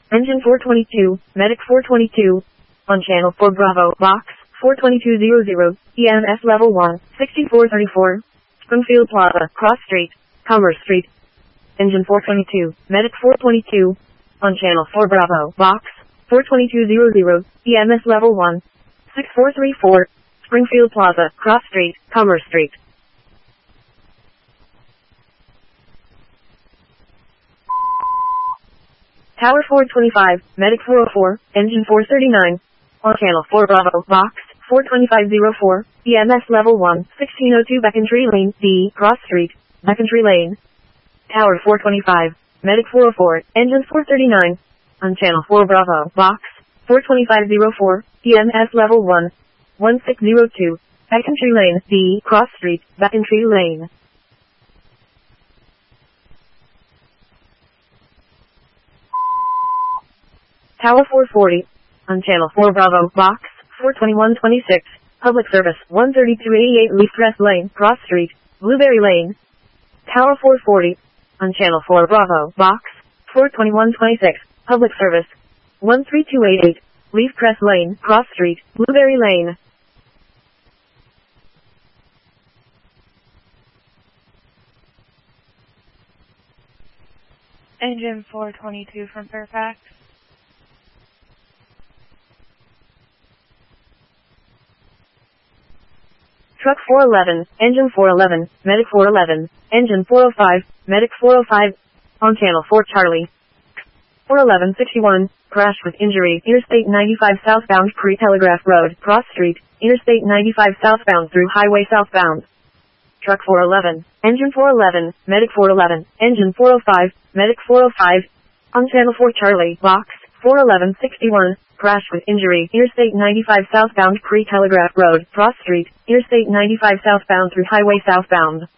Engine 422, Medic 422. On channel 4 Bravo, box 42200, EMS level 1, 6434. Springfield Plaza, Cross Street, Commerce Street. Engine 422, Medic 422. On channel 4 Bravo, box 42200, EMS level 1, 6434. Springfield Plaza, Cross Street, Commerce Street. Tower 425, Medic 404, Engine 439. On channel 4 Bravo, box 42504, EMS level 1, 1602 Beckentry Lane, D, Cross Street, Beckentry Lane. Tower 425, Medic 404, Engine 439. On channel 4 Bravo, box 42504, EMS level 1, 1602, Beckentry Lane, D, Cross Street, Beckentry Lane. Tower 440. On channel 4 Bravo, box 42126, public service 13288 Leaf Crest Lane, Cross Street, Blueberry Lane. Tower 440. On channel 4 Bravo, box 42126, public service 13288 Leaf Crest Lane, Cross Street, Blueberry Lane. Engine 422 from Fairfax. Truck 411, Engine 411, Medic 411, Engine 405, Medic 405. On channel 4 Charlie. 41161, crash with injury, Interstate 95 southbound Pre-Telegraph Road, Cross Street, Interstate 95 southbound through Highway southbound. Truck 411, Engine 411, Medic 411, Engine 405, Medic 405. On channel 4 Charlie, box 41161, crash with injury, Interstate 95 southbound Pre-Telegraph Road, Cross Street, Interstate 95 southbound through Highway southbound.